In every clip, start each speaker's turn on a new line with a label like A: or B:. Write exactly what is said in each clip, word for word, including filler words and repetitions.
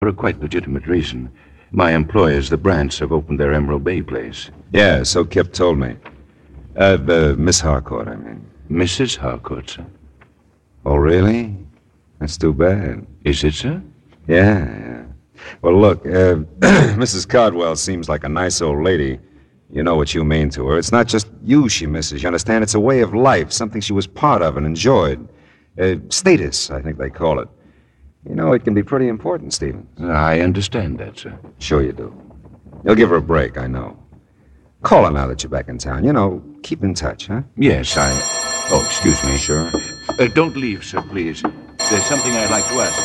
A: For a quite legitimate reason. My employers, the Brants, have opened their Emerald Bay place.
B: Yeah, so Kip told me. Uh, uh Miss Harcourt, I mean.
A: Missus Harcourt, sir.
B: Oh, really? That's too bad.
A: Is it, sir?
B: Yeah, yeah. Well, look, uh, Missus Cardwell seems like a nice old lady. You know what you mean to her. It's not just you she misses, you understand? It's a way of life, something she was part of and enjoyed. Uh, status, I think they call it. You know, it can be pretty important, Stevens.
A: I understand that, sir.
B: Sure you do. You'll give her a break, I know. Call her now that you're back in town. You know, keep in touch, huh?
A: Yes, I... Oh, excuse me.
B: Sure.
A: Uh, don't leave, sir, please. There's something I'd like to ask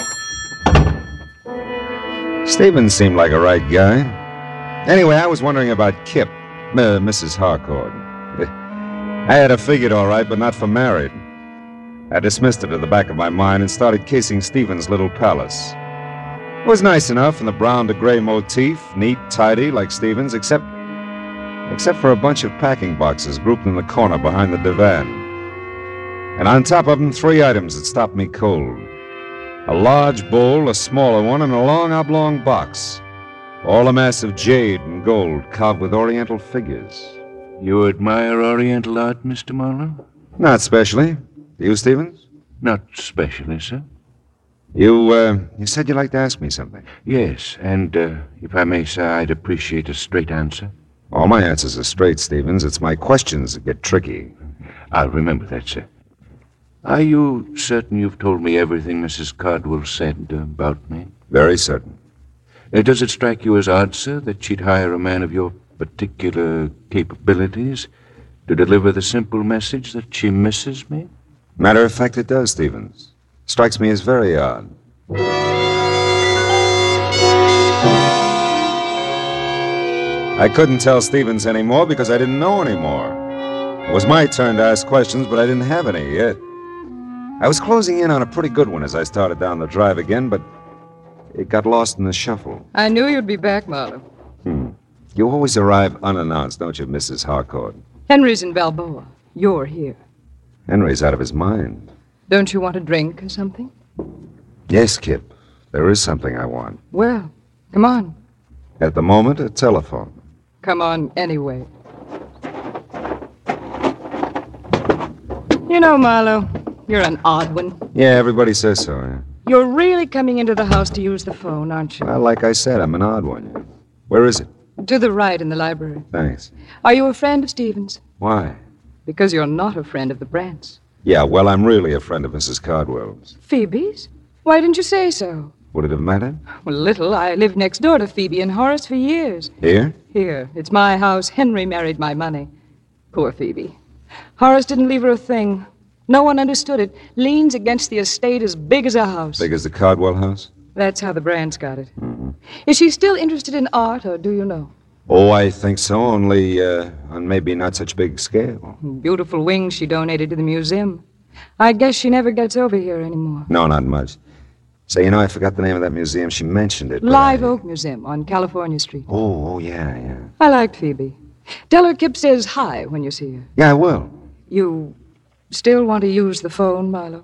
B: you. Stevens seemed like a right guy. Anyway, I was wondering about Kip, uh, Missus Harcourt. I had her figured all right, but not for married. I dismissed it to the back of my mind and started casing Stevens' little palace. It was nice enough in the brown to gray motif, neat, tidy, like Stevens, except except for a bunch of packing boxes grouped in the corner behind the divan. And on top of them, three items that stopped me cold. A large bowl, a smaller one, and a long oblong box. All a mass of jade and gold carved with oriental figures.
A: You admire Oriental art, Mister Marlowe?
B: Not especially. You, Stevens?
A: Not specially, sir.
B: You, uh, you said you'd like to ask me something.
A: Yes, and uh, if I may, sir, I'd appreciate a straight answer.
B: All my answers are straight, Stevens. It's my questions that get tricky.
A: I'll remember that, sir. Are you certain you've told me everything Missus Cardwell said about me?
B: Very certain.
A: Uh, does it strike you as odd, sir, that she'd hire a man of your particular capabilities to deliver the simple message that she misses me?
B: Matter of fact, it does, Stevens. Strikes me as very odd. I couldn't tell Stevens anymore because I didn't know anymore. It was my turn to ask questions, but I didn't have any yet. I was closing in on a pretty good one as I started down the drive again, but it got lost in the shuffle.
C: I knew you'd be back, Marlowe.
B: Hmm. You always arrive unannounced, don't you, Missus Harcourt?
C: Henry's in Balboa. You're here.
B: Henry's out of his mind.
C: Don't you want a drink or something?
B: Yes, Kip. There is something I want.
C: Well, come on.
B: At the moment, a telephone.
C: Come on anyway. You know, Marlowe, you're an odd one.
B: Yeah, everybody says so, yeah.
C: You're really coming into the house to use the phone, aren't you?
B: Well, like I said, I'm an odd one. Yeah. Where is it?
C: To the right in the library.
B: Thanks.
C: Are you a friend of Stevens?
B: Why?
C: Because you're not a friend of the Brants.
B: Yeah, well, I'm really a friend of Missus Cardwell's.
C: Phoebe's? Why didn't you say so?
B: Would it have mattered?
C: Well, little. I lived next door to Phoebe and Horace for years.
B: Here?
C: Here. It's my house. Henry married my money. Poor Phoebe. Horace didn't leave her a thing. No one understood it. Liens against the estate as big as a house.
B: Big as the Cardwell house?
C: That's how the Brants got it.
B: Mm-hmm.
C: Is she still interested in art, or do you know?
B: Oh, I think so, only uh, on maybe not such big scale.
C: Beautiful wings she donated to the museum. I guess she never gets over here anymore.
B: No, not much. Say, you know, I forgot the name of that museum. She mentioned it.
C: Live
B: I...
C: Oak Museum on California Street.
B: Oh, oh, yeah, yeah.
C: I liked Phoebe. Tell her Kip says hi when you see her.
B: Yeah, I will.
C: You still want to use the phone, Marlowe?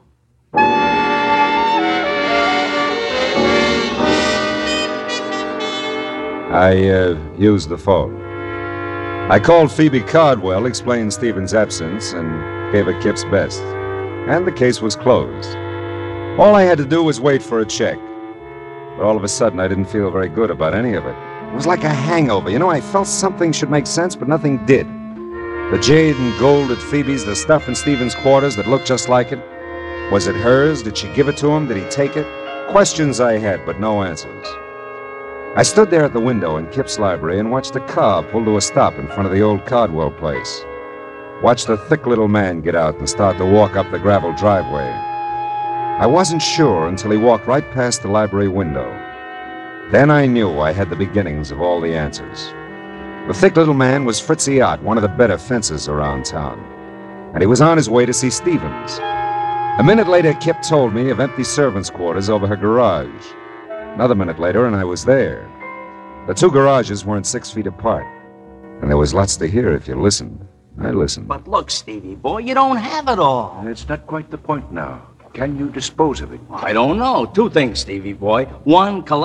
B: I uh, used the phone. I called Phoebe Cardwell, explained Stevens' absence, and gave her Kip's best. And the case was closed. All I had to do was wait for a check. But all of a sudden, I didn't feel very good about any of it. It was like a hangover. You know, I felt something should make sense, but nothing did. The jade and gold at Phoebe's, the stuff in Stevens' quarters that looked just like it. Was it hers? Did she give it to him? Did he take it? Questions I had, but no answers. I stood there at the window in Kip's library and watched a car pull to a stop in front of the old Cardwell place. Watched a thick little man get out and start to walk up the gravel driveway. I wasn't sure until he walked right past the library window. Then I knew I had the beginnings of all the answers. The thick little man was Fritzy Ott, one of the better fencers around town. And he was on his way to see Stevens. A minute later, Kip told me of empty servants' quarters over her garage. Another minute later, and I was there. The two garages weren't six feet apart. And there was lots to hear if you listened. I listened.
D: But look, Stevie boy, you don't have it all.
A: It's not quite the point now. can you dispose of it?
D: I don't know. Two things, Stevie boy. One, collect